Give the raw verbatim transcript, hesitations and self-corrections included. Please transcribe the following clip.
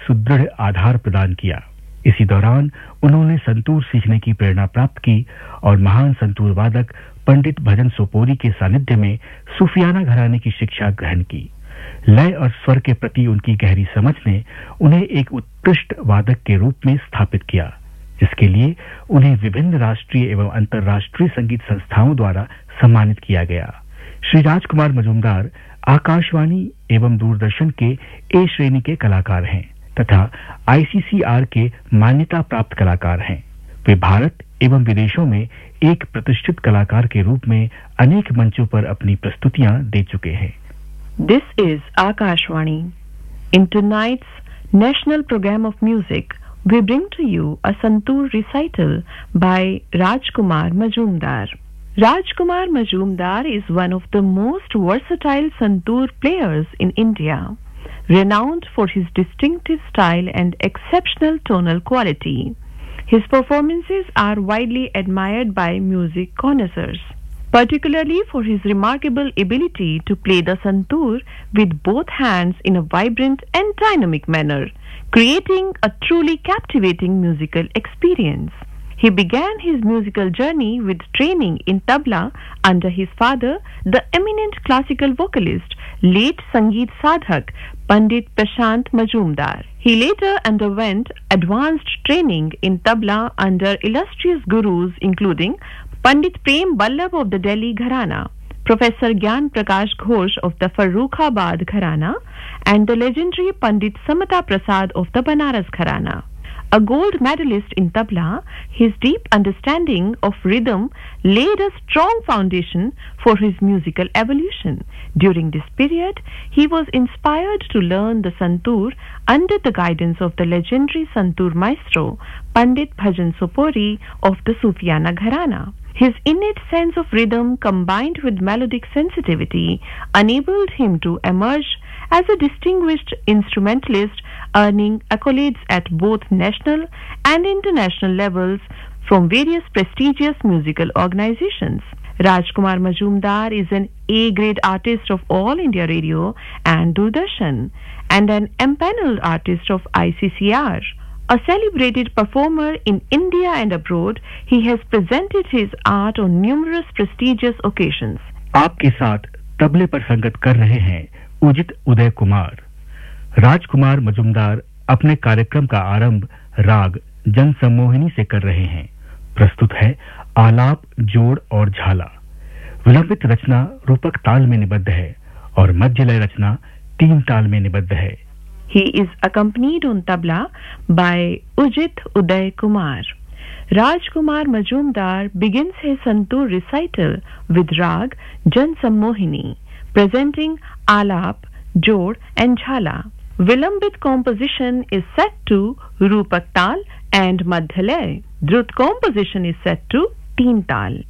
सुदृढ़ आधार प्रदान किया। इसी दौरान उन्होंने संतूर सीखने की प्रेरणा प्राप्त की और महान संतूर वादक पंडित भजन सोपोरी के सानिध्य में सूफियाना घराने की शिक्षा ग्रहण की। लय और स्वर के प्रति उनकी गहरी समझ ने उन्हें एक उत्कृष्ट वादक के रूप में स्थापित किया, जिसके लिए उन्हें विभिन्न राष्ट्रीय एवं अंतर्राष्ट्रीय संगीत संस्थाओं द्वारा सम्मानित किया गया। श्री राजकुमार मजूमदार आकाशवाणी एवं दूरदर्शन के ए श्रेणी के कलाकार हैं तथा आईसीसीआर के मान्यता प्राप्त कलाकार हैं। वे भारत एवं विदेशों में एक प्रतिष्ठित कलाकार के रूप में अनेक मंचों पर अपनी प्रस्तुतियां दे चुके हैं। This is Akashvani. In tonight's national program of music, we bring to you a santoor recital by Rajkumar Majumdar. Rajkumar Majumdar is one of the most versatile santoor players in India, renowned for his distinctive style and exceptional tonal quality. His performances are widely admired by music connoisseurs, particularly for his remarkable ability to play the santoor with both hands in a vibrant and dynamic manner, creating a truly captivating musical experience. He began his musical journey with training in tabla under his father, the eminent classical vocalist, late Sangeet Sadhak, Pandit Prashant Majumdar. He later underwent advanced training in tabla under illustrious gurus including Pandit Prem Ballabh of the Delhi Gharana, Professor Gyan Prakash Ghosh of the Farrukhabad Gharana, and the legendary Pandit Samata Prasad of the Banaras Gharana. A gold medalist in tabla, his deep understanding of rhythm laid a strong foundation for his musical evolution. During this period, he was inspired to learn the santoor under the guidance of the legendary santoor maestro, Pandit Bhajan Sopori of the Sufiana Gharana. His innate sense of rhythm combined with melodic sensitivity enabled him to emerge as a distinguished instrumentalist, earning accolades at both national and international levels from various prestigious musical organizations. Rajkumar Majumdar is an A-grade artist of All India Radio and Doordarshan and an empaneled artist of I C C R. A celebrated performer in India and abroad, he has presented his art on numerous prestigious occasions. आपके साथ तबले पर संगत कर रहे हैं उदित उदय कुमार। राजकुमार मजुमदार अपने कार्यक्रम का आरंभ राग जन सम्मोहिनी से कर रहे हैं। प्रस्तुत है आलाप, जोड़ और झाला। विलंबित रचना रूपक ताल में निबद्ध है और मध्य लय रचना तीन ताल में निबद्ध है। He is accompanied on tabla by Ujit Uday Kumar. Rajkumar Majumdar begins his santoor recital with rag Jan Sammohini, presenting alap, jod and jhala. Vilambit composition is set to Rupak Tal and Madhya Lay. Drut composition is set to Teen Tal.